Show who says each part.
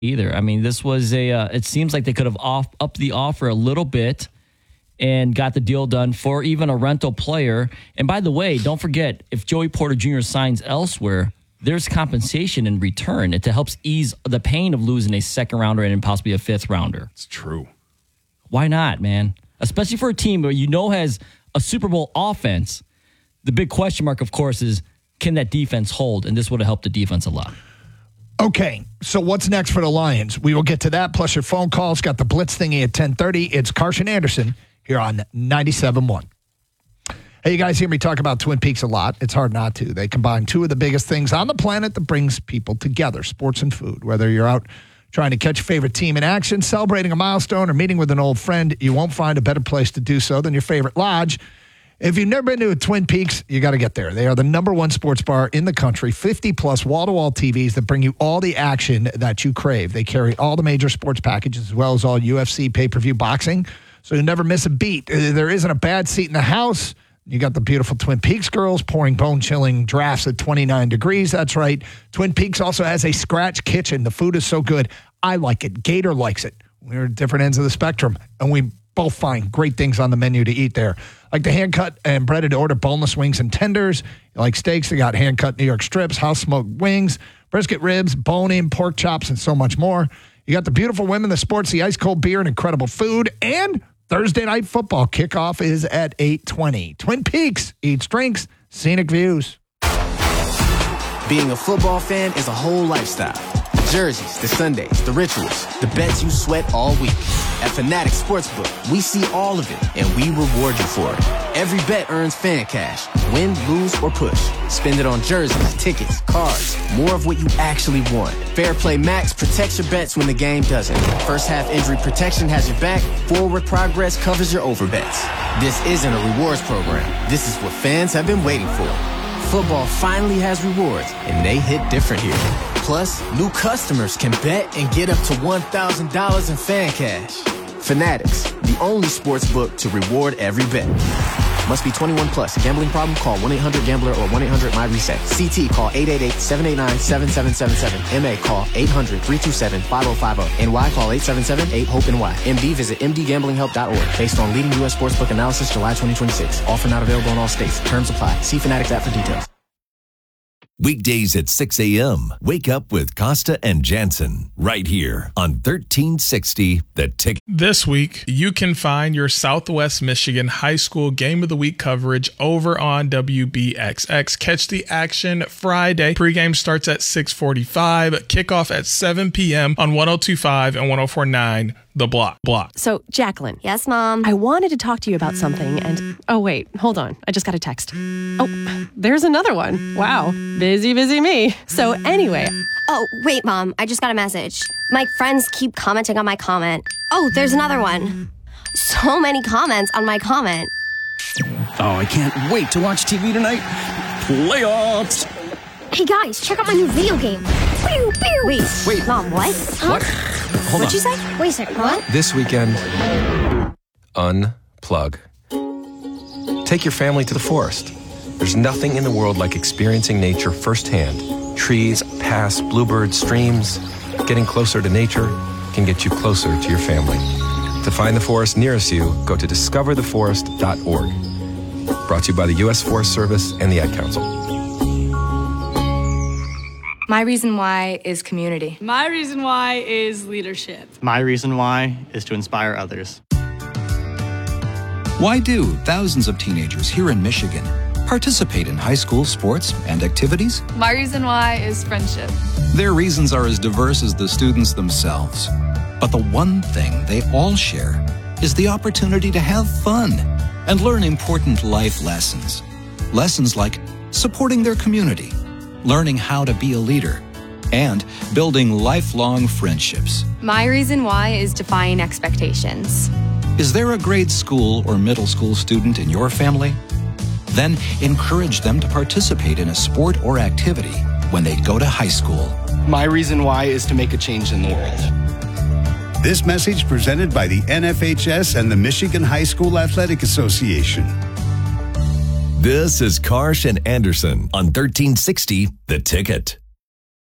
Speaker 1: either. I mean, this was it seems like they could have upped the offer a little bit and got the deal done for even a rental player. And by the way, don't forget, if Joey Porter Jr. signs elsewhere, there's compensation in return. It helps ease the pain of losing a second rounder and possibly a fifth rounder.
Speaker 2: It's true.
Speaker 1: Why not, man? Especially for a team where has a Super Bowl offense. The big question mark, of course, is can that defense hold? And this would have helped the defense a lot.
Speaker 3: Okay, so what's next for the Lions? We will get to that, plus your phone calls. Got the Blitz thingy at 10:30. It's Carson Anderson here on 97.1. Hey, you guys hear me talk about Twin Peaks a lot. It's hard not to. They combine two of the biggest things on the planet that brings people together, sports and food. Whether you're out trying to catch your favorite team in action, celebrating a milestone, or meeting with an old friend, you won't find a better place to do so than your favorite lodge. If you've never been to a Twin Peaks, you got to get there. They are the #1 sports bar in the country, 50-plus wall-to-wall TVs that bring you all the action that you crave. They carry all the major sports packages as well as all UFC pay-per-view boxing, so you'll never miss a beat. There isn't a bad seat in the house. You got the beautiful Twin Peaks girls pouring bone-chilling drafts at 29 degrees. That's right. Twin Peaks also has a scratch kitchen. The food is so good. I like it. Gator likes it. We're at different ends of the spectrum, and we both find great things on the menu to eat there. Like the hand-cut and breaded order boneless wings and tenders. You like steaks, they got hand-cut New York strips, house-smoked wings, brisket ribs, bone-in, pork chops, and so much more. You got the beautiful women, the sports, the ice-cold beer, and incredible food, and Thursday night football kickoff is at 8:20. Twin Peaks eats drinks, scenic views.
Speaker 4: Being a football fan is a whole lifestyle. The jerseys, the Sundays, the rituals, the bets you sweat all week. At Fanatics Sportsbook, we see all of it, and we reward you for it. Every bet earns fan cash. Win, lose, or push. Spend it on jerseys, tickets, cards, more of what you actually want. Fair Play Max protects your bets when the game doesn't. First half injury protection has your back. Forward progress covers your over bets. This isn't a rewards program. This is what fans have been waiting for. Football finally has rewards, and they hit different here. Plus, new customers can bet and get up to $1,000 in fan cash. Fanatics, the only sports book to reward every bet. Must be 21 plus. Gambling problem? Call 1-800-GAMBLER or 1-800-MY-RESET. CT, call 888-789-7777. MA, call 800-327-5050. NY, call 877-8-HOPE-NY. MD, visit mdgamblinghelp.org. Based on leading U.S. sportsbook analysis, July 2026. Offer not available in all states. Terms apply. See Fanatics app for details.
Speaker 5: Weekdays at 6 a.m. Wake up with Costa and Jansen right here on 1360 The Ticket.
Speaker 6: This week, you can find your Southwest Michigan High School Game of the Week coverage over on WBXX. Catch the action Friday. Pregame starts at 6:45. Kickoff at 7 p.m. on 102.5 and 104.9. The Block.
Speaker 7: So, Jacqueline.
Speaker 8: Yes, Mom?
Speaker 7: I wanted to talk to you about something and... Oh, wait. Hold on. I just got a text. Oh, there's another one. Wow. Busy me. So, anyway...
Speaker 8: Oh, wait, Mom. I just got a message. My friends keep commenting on my comment. Oh, there's another one. So many comments on my comment.
Speaker 9: Oh, I can't wait to watch TV tonight. Playoffs!
Speaker 8: Hey, guys, check out my new video game. Pew, pew. Wait. Mom, what? Huh?
Speaker 10: What? Hold
Speaker 8: What'd you
Speaker 10: on.
Speaker 8: say? Wait a second, what?
Speaker 10: This weekend, unplug. Take your family to the forest. There's nothing in the world like experiencing nature firsthand. Trees, paths, bluebirds, streams. Getting closer to nature can get you closer to your family. To find the forest nearest you, go to discovertheforest.org. Brought to you by the U.S. Forest Service and the Ad Council.
Speaker 11: My reason why is community.
Speaker 12: My reason why is leadership.
Speaker 13: My reason why is to inspire others.
Speaker 14: Why do thousands of teenagers here in Michigan participate in high school sports and activities?
Speaker 12: My reason why is friendship.
Speaker 14: Their reasons are as diverse as the students themselves. But the one thing they all share is the opportunity to have fun and learn important life lessons. Lessons like supporting their community, learning how to be a leader, and building lifelong friendships.
Speaker 11: My reason why is defying expectations.
Speaker 14: Is there a grade school or middle school student in your family? Then encourage them to participate in a sport or activity when they go to high school.
Speaker 13: My reason why is to make a change in the world.
Speaker 15: This message presented by the NFHS and the Michigan High School Athletic Association.
Speaker 5: This is Karsh and Anderson on 1360 The Ticket.